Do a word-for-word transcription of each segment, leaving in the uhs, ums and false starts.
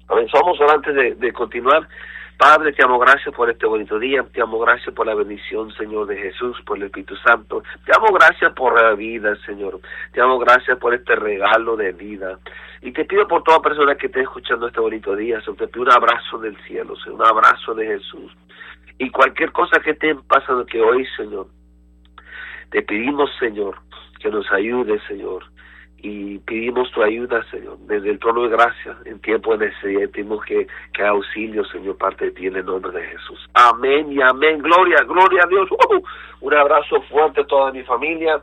Amén. Somos antes de, de continuar. Padre, te amo gracias por este bonito día, te amo gracias por la bendición, Señor, de Jesús, por el Espíritu Santo, te amo gracias por la vida, Señor, te amo gracias por este regalo de vida, y te pido por toda persona que esté escuchando este bonito día, Señor, te pido un abrazo del cielo, Señor, un abrazo de Jesús, y cualquier cosa que esté pasando que hoy, Señor, te pedimos, Señor, que nos ayude, Señor, y pedimos tu ayuda, Señor, desde el trono de gracia, en tiempo de necesidad, pedimos que, que auxilio, Señor, parte de ti en el nombre de Jesús. Amén y amén. Gloria, gloria a Dios. Uh, un abrazo fuerte a toda mi familia,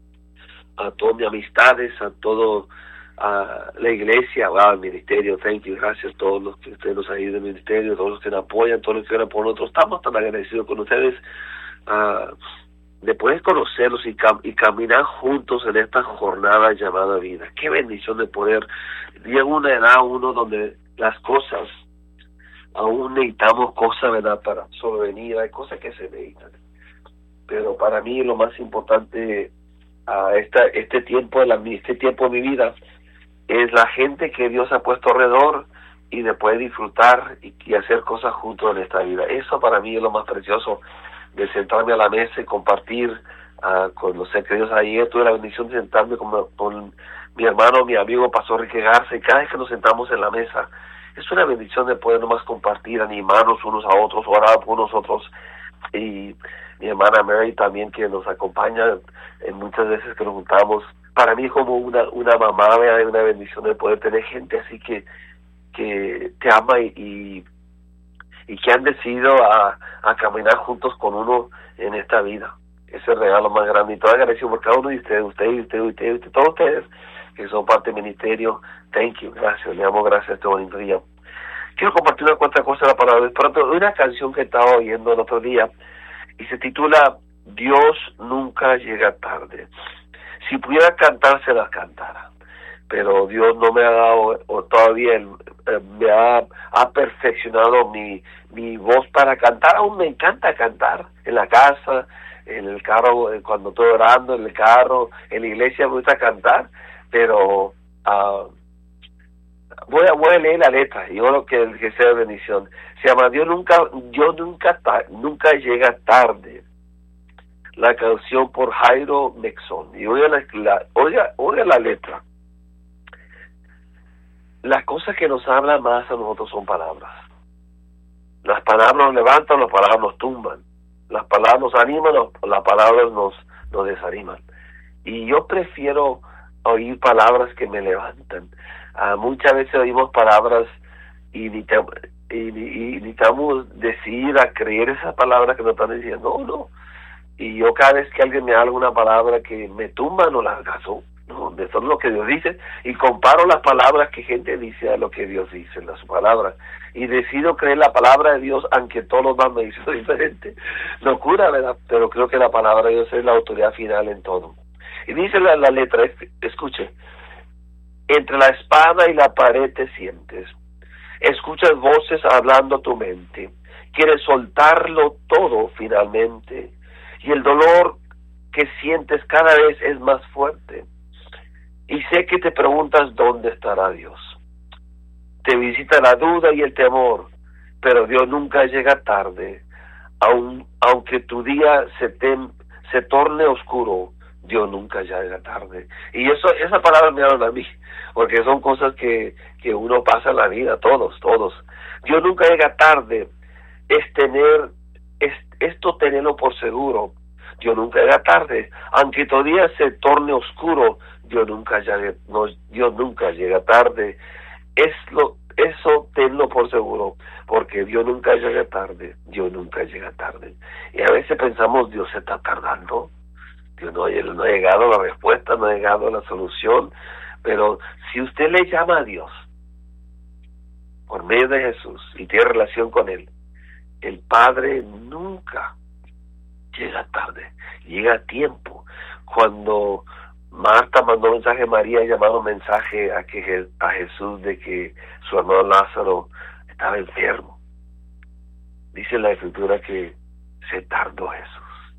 a todas mis amistades, a todo a la iglesia, al ministerio. Thank you, gracias a todos los que ustedes nos ayudan en el ministerio, todos los que nos apoyan, todos los que oran por nosotros. Estamos tan agradecidos con ustedes. Uh, de poder conocerlos y, cam y caminar juntos en esta jornada llamada vida. Qué bendición de poder. Llega una edad uno donde las cosas, aún necesitamos cosas, ¿verdad?, para sobrevenir. Hay cosas que se necesitan. Pero para mí lo más importante a esta, este tiempo de la, este tiempo de mi vida es la gente que Dios ha puesto alrededor y de poder disfrutar y, y hacer cosas juntos en esta vida. Eso para mí es lo más precioso, de sentarme a la mesa y compartir uh, con los seres queridos. Ayer tuve la bendición de sentarme con, con mi hermano, mi amigo Pastor Enrique Garza, y cada vez que nos sentamos en la mesa, es una bendición de poder nomás compartir, animarnos unos a otros, orar por nosotros. Y mi hermana Mary también, que nos acompaña en muchas veces que nos juntamos. Para mí como una, una mamá, es una bendición de poder tener gente así que, que te ama y, y y que han decidido a, a caminar juntos con uno en esta vida. Ese es el regalo más grande. Y todo agradecido por cada uno de ustedes, ustedes, ustedes, ustedes, ustedes, todos ustedes que son parte del ministerio. Thank you, gracias, le damos gracias a este bonito día. Quiero compartir una cuanta cosa de la palabra. De pronto, una canción que estaba oyendo el otro día y se titula Dios nunca llega tarde. Si pudiera cantar, se la cantara. Pero Dios no me ha dado, o todavía el, eh, me ha, ha perfeccionado mi, mi voz para cantar. Aún me encanta cantar en la casa, en el carro, cuando estoy orando, en el carro, en la iglesia me gusta cantar, pero uh, voy, a, voy a leer la letra y yo lo que, que sea bendición. Se llama Dios nunca, Dios nunca, nunca llega tarde. La canción por Jairo Mexón. Y oiga la, la, oiga, oiga la letra. Las cosas que nos hablan más a nosotros son palabras. Las palabras nos levantan, las palabras nos tumban. Las palabras nos animan, las palabras nos, nos desaniman. Y yo prefiero oír palabras que me levantan. Uh, muchas veces oímos palabras y necesitamos, y, y, y necesitamos decidir a creer esas palabras que nos están diciendo. No, no. Y yo cada vez que alguien me habla una palabra que me tumba, no la caso. No, eso es lo que Dios dice, y comparo las palabras que gente dice a lo que Dios dice en las palabras, y decido creer la palabra de Dios, aunque todos los demás me dicen diferente. Locura, ¿verdad? Pero creo que la palabra de Dios es la autoridad final en todo. Y dice la, la letra, escuche, entre la espada y la pared te sientes, escuchas voces hablando a tu mente, quieres soltarlo todo finalmente, y el dolor que sientes cada vez es más fuerte. Y sé que te preguntas dónde estará Dios. Te visita la duda y el temor, pero Dios nunca llega tarde. Aun, aunque tu día se, te, se torne oscuro, Dios nunca llega tarde. Y eso, esa palabra me habla a mí, porque son cosas que, que uno pasa en la vida, todos, todos. Dios nunca llega tarde. Es tener, es, esto tenerlo por seguro. Dios nunca llega tarde. Aunque tu día se torne oscuro, Dios nunca llega, no, Dios nunca llega tarde. Es lo, eso tenlo por seguro, porque Dios nunca llega tarde. Dios nunca llega tarde. Y a veces pensamos, Dios se está tardando. Dios no, no ha llegado a la respuesta, no ha llegado a la solución. Pero si usted le llama a Dios por medio de Jesús y tiene relación con Él, el Padre nunca llega tarde, llega a tiempo. Cuando Marta mandó mensaje a María, llamado mensaje a que a Jesús de que su hermano Lázaro estaba enfermo, dice la Escritura que se tardó Jesús.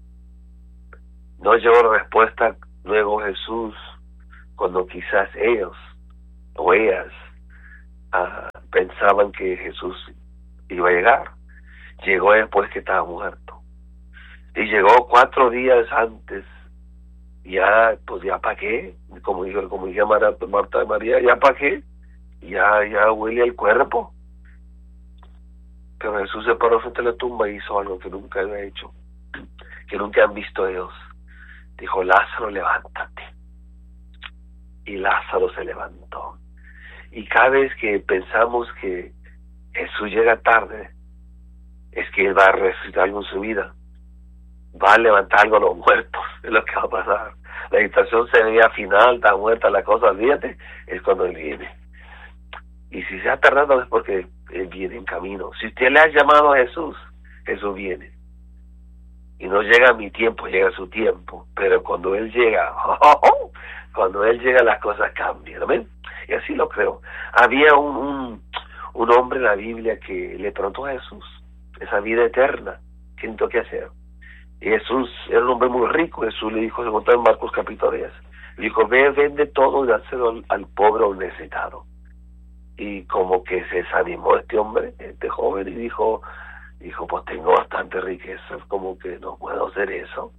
No llegó la respuesta luego Jesús, cuando quizás ellos o ellas uh, pensaban que Jesús iba a llegar. Llegó después que estaba muerto. Y llegó cuatro días antes. Ya, pues ya para qué, como dijo, como dijo Marta, Marta de María, ya para qué, ya, ya huele el cuerpo. Pero Jesús se paró frente a la tumba y hizo algo que nunca había hecho, que nunca han visto ellos. Dijo, Lázaro, levántate. Y Lázaro se levantó. Y cada vez que pensamos que Jesús llega tarde, es que Él va a resucitar algo en su vida. Va a levantar algo a los muertos, es lo que va a pasar. La situación se veía final, está muerta la cosa, olvídate, es cuando Él viene. Y si se ha tardado es porque Él viene en camino. Si usted le ha llamado a Jesús, Jesús viene. Y no llega a mi tiempo, llega a su tiempo. Pero cuando Él llega, oh, oh, oh, cuando Él llega las cosas cambian, ¿ven? Y así lo creo. Había un, un, un hombre en la Biblia que le preguntó a Jesús, esa vida eterna, ¿qué tengo que hacer? Y Jesús era un hombre muy rico. Jesús le dijo, se contó en Marcos capítulo diez, le dijo, ve, vende todo y dáselo al, al pobre o necesitado. Y como que se desanimó este hombre, este joven, y dijo, dijo, pues tengo bastante riqueza, como que no puedo hacer eso.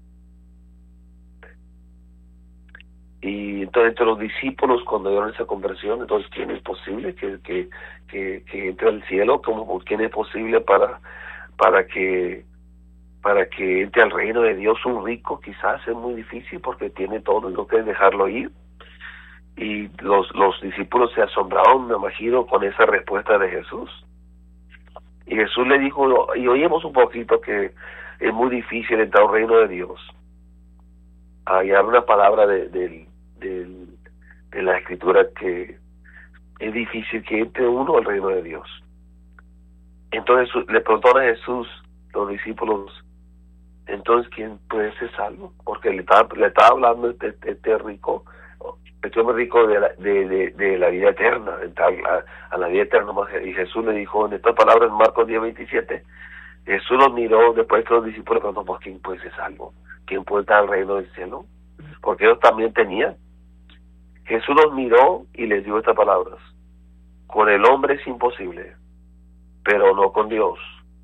Y entonces entre los discípulos, cuando dieron esa conversión, entonces, ¿quién es posible que, que, que, que entre al cielo? ¿Cómo, ¿Quién es posible para, para que para que entre al reino de Dios un rico? Quizás es muy difícil porque tiene todo y no quiere dejarlo ir. Y los, los discípulos se asombraron, me imagino, con esa respuesta de Jesús. Y Jesús le dijo, y oímos un poquito que es muy difícil entrar al reino de Dios. Hay una palabra de, de, de, de la Escritura que es difícil que entre uno al reino de Dios. Entonces le preguntaron a Jesús, los discípulos, entonces, ¿quién puede ser salvo? Porque le estaba, le estaba hablando este, este rico, este hombre rico de la, de, de, de la vida eterna, a, a la vida eterna. Y Jesús le dijo en estas palabras, en Marcos diez veintisiete, Jesús los miró después que los discípulos le preguntaron, ¿quién puede ser salvo? ¿Quién puede estar al reino del cielo? Porque ellos también tenían. Jesús los miró y les dio estas palabras, con el hombre es imposible, pero no con Dios.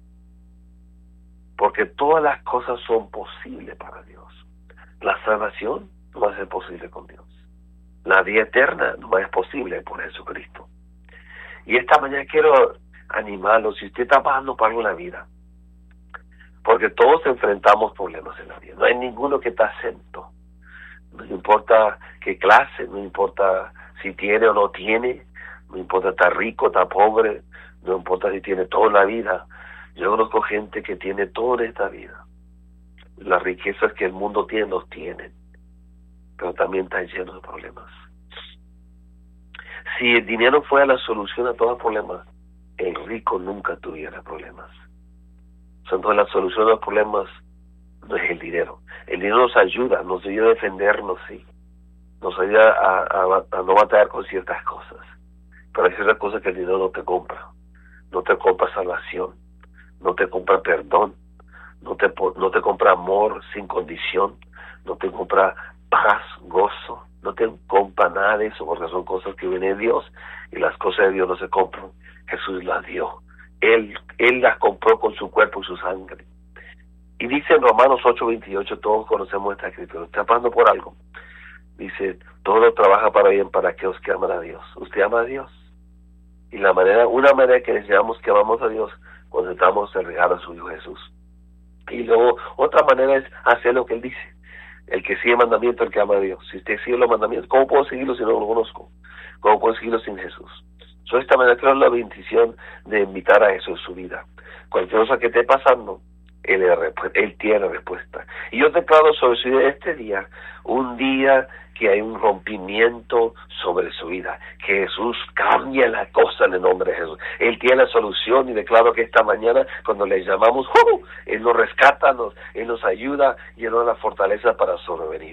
Porque todas las cosas son posibles para Dios. La salvación no va a ser posible con Dios. La vida eterna no va a ser posible por Jesucristo. Y esta mañana quiero animarlo, si usted está pasando por algo en la vida, porque todos enfrentamos problemas en la vida. No hay ninguno que está exento. No importa qué clase, no importa si tiene o no tiene, no importa estar rico, estar pobre, no importa si tiene toda la vida. Yo conozco gente que tiene toda esta vida. Las riquezas que el mundo tiene, los tienen. Pero también están llenos de problemas. Si el dinero fuera la solución a todos los problemas, el rico nunca tuviera problemas. Entonces la solución a los problemas no es el dinero. El dinero nos ayuda, nos ayuda a defendernos, sí. Nos ayuda a, a, a no batallar con ciertas cosas. Pero hay ciertas cosas que el dinero no te compra. No te compra salvación. No te compra perdón, no te no te compra amor sin condición, no te compra paz, gozo, no te compra nada de eso, porque son cosas que vienen de Dios, y las cosas de Dios no se compran. Jesús las dio. Él, él las compró con su cuerpo y su sangre. Y dice en Romanos ocho veintiocho, todos conocemos esta escritura, está pasando por algo. Dice, todo trabaja para bien para aquellos que aman a Dios. ¿Usted ama a Dios? Y la manera, una manera que enseñamos que amamos a Dios, cuando estamos en regalo a su Hijo Jesús. Y luego, otra manera es hacer lo que Él dice. El que sigue el mandamiento, el que ama a Dios. Si usted sigue los mandamientos, ¿cómo puedo seguirlos si no lo conozco? ¿Cómo puedo seguirlos sin Jesús? So, de esta manera creo la bendición de invitar a eso en su vida. Cualquier cosa que esté pasando, Él, él tiene respuesta. Y yo declaro sobre su vida este día, un día que hay un rompimiento sobre su vida, que Jesús cambia la cosa en el nombre de Jesús. Él tiene la solución, y declaro que esta mañana, cuando le llamamos, ¡uh!, Él nos rescata, nos, Él nos ayuda y Él nos da la fortaleza para sobrevenir.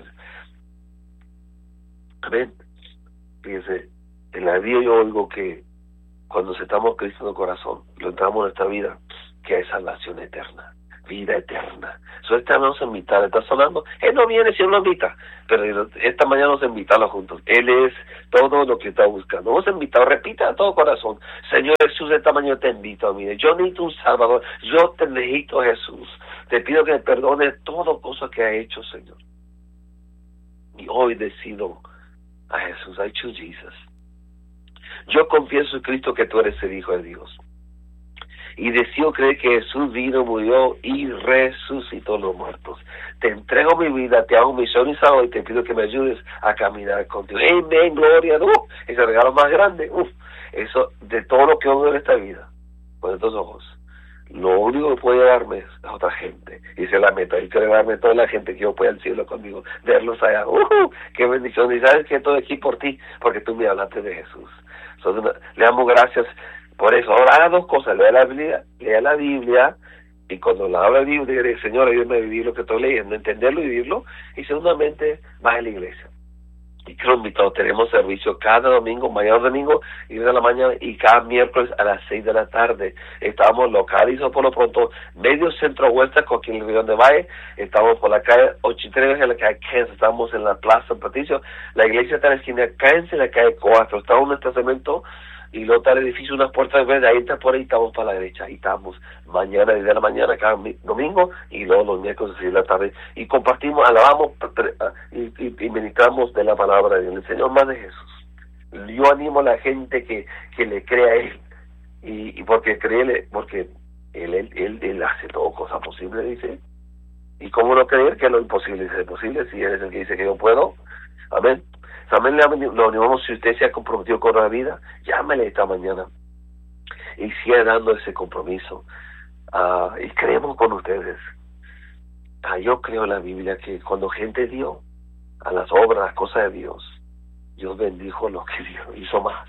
Amén. Fíjense, en la vida yo oigo que cuando aceptamos a Cristo en el corazón, lo entramos en nuestra vida, que hay salvación eterna. vida eterna. So, esta vamos a invitar, está sonando. Él no viene si Él lo invita, pero esta mañana vamos a invitarlo juntos. Él es todo lo que está buscando. Vamos a invitar, repita a todo corazón: Señor Jesús, esta mañana te invito a mí. Yo necesito un Salvador. Yo te necesito, Jesús. Te pido que me perdones todo cosa que ha hecho, Señor. Y hoy decido a Jesús. I choose Jesus. Yo confieso en Cristo que tú eres el Hijo de Dios. Y decido creer que Jesús vino, murió y resucitó los muertos. Te entrego mi vida, te hago misión y salvo y te pido que me ayudes a caminar contigo. Amén, gloria a Dios. Ese regalo más grande. Uf, eso de todo lo que hago en esta vida. Con estos ojos. Lo único que puede darme es a otra gente. Y esa es la meta. Y quiero darme a toda la gente que yo pueda al cielo conmigo. Verlos allá. ¡Uh! ¡Qué bendición! Y sabes que todo aquí por ti, porque tú me hablaste de Jesús. Entonces, le damos gracias por eso. Ahora haga dos cosas: lea la Biblia, lea la Biblia, y cuando la habla de Biblia, dice: Señor, ayúdame a vivir lo que estoy leyendo, entenderlo y vivirlo. Y segundamente, va a la iglesia. Y quiero invitar, tenemos servicio cada domingo, mañana domingo, y de la mañana, y cada miércoles a las seis de la tarde. Estamos localizados por lo pronto, medio centro oeste, aquí en el Río de Valle. Estamos por la calle ochenta y tres, en la calle Kansas. Estamos en la Plaza Patricio. La iglesia está en la esquina Kansas, en la calle cuatro. Está un estacionamiento y luego está el edificio, unas puertas verdes. Ahí está, por ahí estamos para la derecha. Ahí estamos mañana, desde la mañana, cada domingo, y luego los miércoles de la tarde. Y compartimos, alabamos y, y, y meditamos de la palabra de Dios, el Señor más de Jesús. Yo animo a la gente que, que le crea a Él. Y, y porque cree, porque él, él, él, él hace todo cosa posible, dice. ¿Y cómo no creer que lo imposible es posible si Él es el que dice que yo puedo? Amén. También lo animamos, si usted se ha comprometido con la vida, llámele esta mañana y siga dando ese compromiso. Uh, y creemos con ustedes. Uh, yo creo en la Biblia que cuando gente dio a las obras, las cosas de Dios, Dios bendijo lo que Dios hizo más.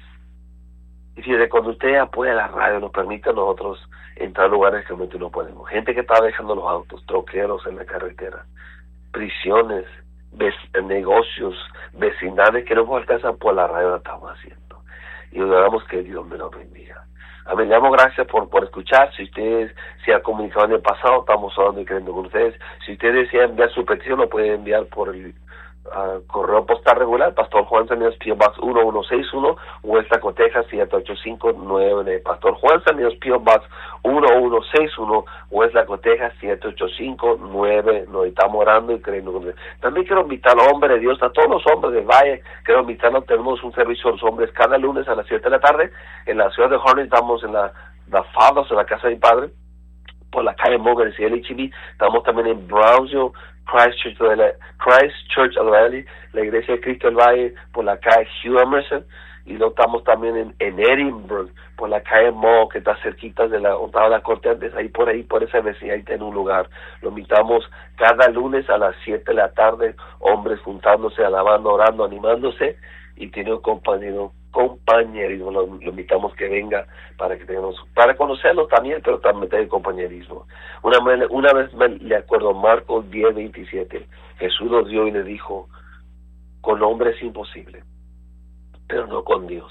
Y fíjate, cuando usted apoya la radio, nos permite a nosotros entrar a lugares que realmente no podemos. Gente que está dejando los autos, troqueros en la carretera, prisiones, negocios, vecindades que no nos alcanzan, por la radio la estamos haciendo. Y oramos que Dios me lo bendiga. Amén. Le damos gracias por, por escuchar. Si ustedes se han comunicado en el pasado, estamos orando y creyendo con ustedes. Si ustedes desean enviar su petición, lo pueden enviar por el uh, correo postal regular, Pastor Juan Salinas, P O Box uno uno seis uno, West Laco, Texas, siete ocho cinco nueve nueve. Pastor Juan Salinas, P O Box uno uno seis uno, West Laco, Texas, siete ocho cinco nueve nueve. Estamos orando y creyendo con ustedes. También quiero invitar a los hombres de Dios, a todos los hombres del Valle. Quiero invitarlos. Tenemos un servicio a los hombres cada lunes a las siete de la tarde en la ciudad de Harlem. Estamos en la, la Fados, en la casa de mi padre, por la calle Morgan, en el H E B. Estamos también en Brownsville, Christ Church de la, Christ Church of the Valley, la Iglesia de Cristo del Valle, por la calle Hugh Emerson. Y luego estamos también en, en Edinburgh, por la calle Mall, que está cerquita de la de la Corte antes, ahí por ahí, por esa vecina, ahí tiene un lugar. Lo invitamos cada lunes a las siete de la tarde, hombres juntándose, alabando, orando, animándose, y tiene un compañero, compañerismo. Lo, lo invitamos que venga para que tengamos, para conocerlo también, pero también tener compañerismo. Una, una vez me le acuerdo, Marcos diez veintisiete, Jesús nos dio y le dijo: con hombre es imposible, pero no con Dios,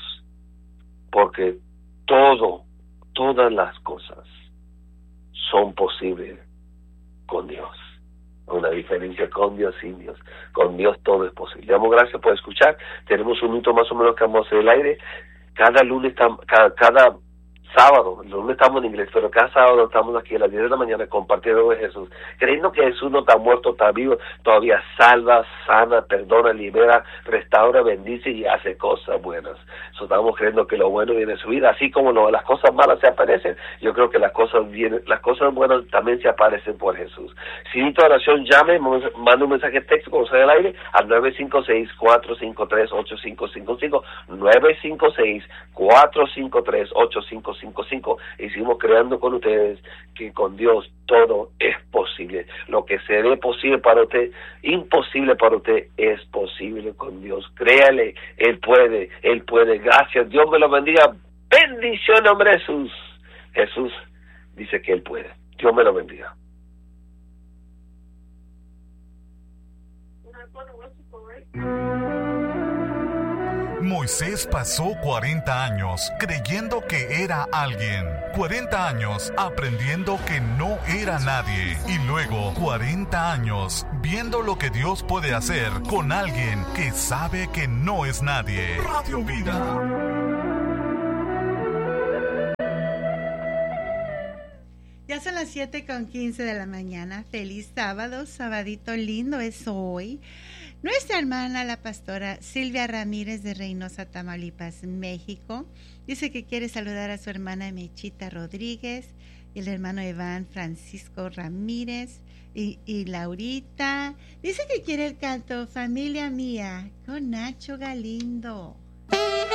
porque todo, todas las cosas son posibles con Dios. Una diferencia con Dios, sin Dios. Con Dios todo es posible. Damos gracias por escuchar. Tenemos un minuto más o menos que vamos a hacer el aire. Cada lunes, cada, cada sábado, el lunes estamos en inglés, pero cada sábado estamos aquí a las diez de la mañana compartiendo de Jesús, creyendo que Jesús no está muerto, está vivo, todavía salva, sana, perdona, libera, restaura, bendice y hace cosas buenas. So, estamos creyendo que lo bueno viene en su vida, así como lo, las cosas malas se aparecen. Yo creo que las cosas vienen, las cosas buenas también se aparecen por Jesús. Si necesita oración, llame, mande un mensaje de texto cuando sale al aire al nueve cinco seis, cuatro cinco tres, ocho cinco cinco cinco, nueve cinco seis, cuatro cinco tres, ocho cinco cinco cinco. Y seguimos creando con ustedes que con Dios todo es posible. Lo que se ve posible para usted, imposible para usted, es posible con Dios. Créale, Él puede, Él puede. Gracias, Dios me lo bendiga. Bendición, nombre de Jesús. Jesús dice que Él puede. Dios me lo bendiga. Moisés pasó cuarenta años creyendo que era alguien, cuarenta años aprendiendo que no era nadie y luego cuarenta años viendo lo que Dios puede hacer con alguien que sabe que no es nadie. Radio Vida. Ya son las siete con quince de la mañana. Feliz sábado, sabadito lindo es hoy. Nuestra hermana, la pastora Silvia Ramírez de Reynosa, Tamaulipas, México, dice que quiere saludar a su hermana Mechita Rodríguez y el hermano Iván Francisco Ramírez y, y Laurita. Dice que quiere el canto Familia Mía con Nacho Galindo.